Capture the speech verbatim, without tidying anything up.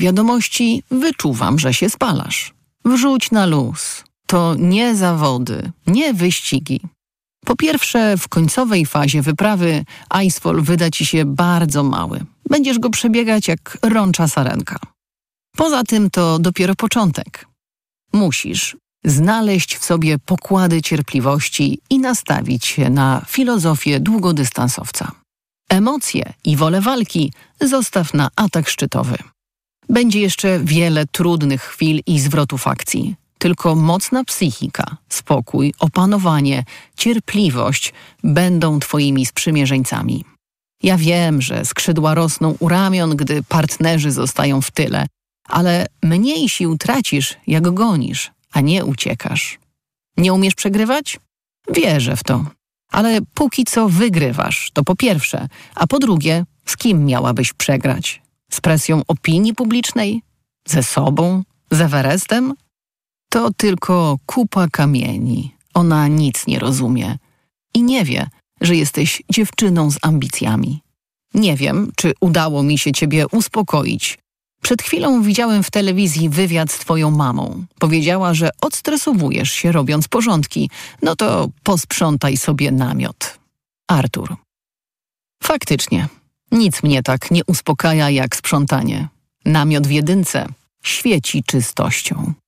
Wiadomości wyczuwam, że się spalasz. Wrzuć na luz. To nie zawody, nie wyścigi. Po pierwsze, w końcowej fazie wyprawy Icefall wyda ci się bardzo mały. Będziesz go przebiegać jak rącza sarenka. Poza tym to dopiero początek. Musisz znaleźć w sobie pokłady cierpliwości i nastawić się na filozofię długodystansowca. Emocje i wolę walki zostaw na atak szczytowy. Będzie jeszcze wiele trudnych chwil i zwrotów akcji. Tylko mocna psychika, spokój, opanowanie, cierpliwość będą twoimi sprzymierzeńcami. Ja wiem, że skrzydła rosną u ramion, gdy partnerzy zostają w tyle, ale mniej sił tracisz, jak gonisz, a nie uciekasz. Nie umiesz przegrywać? Wierzę w to. Ale póki co wygrywasz, to po pierwsze, a po drugie, z kim miałabyś przegrać? Z presją opinii publicznej? Ze sobą? Z Everestem? To tylko kupa kamieni. Ona nic nie rozumie. I nie wie, że jesteś dziewczyną z ambicjami. Nie wiem, czy udało mi się ciebie uspokoić. Przed chwilą widziałem w telewizji wywiad z twoją mamą. Powiedziała, że odstresowujesz się robiąc porządki. No to posprzątaj sobie namiot. Artur. Faktycznie, nic mnie tak nie uspokaja jak sprzątanie. Namiot w jedynce świeci czystością.